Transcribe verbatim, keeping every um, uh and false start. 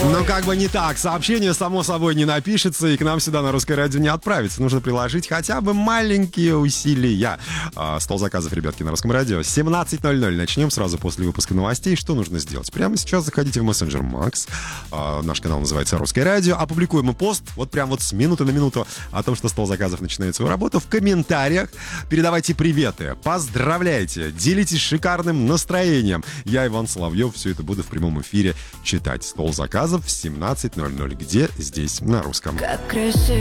Ну, как бы не так. Сообщение, само собой, не напишется и к нам сюда на Русское радио не отправится. Нужно приложить хотя бы маленькие усилия. А, стол заказов, ребятки, на Русском радио. семнадцать ноль ноль. Начнем сразу после выпуска новостей. Что нужно сделать? Прямо сейчас заходите в мессенджер Макс. А, наш канал называется Русское радио. Опубликуем мы пост, вот прям вот с минуты на минуту, о том, что стол заказов начинает свою работу. В комментариях передавайте приветы, поздравляйте, делитесь шикарным настроением. Я, Иван Соловьев, все это буду в прямом эфире читать. Стол заказов в семнадцать ноль ноль. Где? Здесь, на Русском.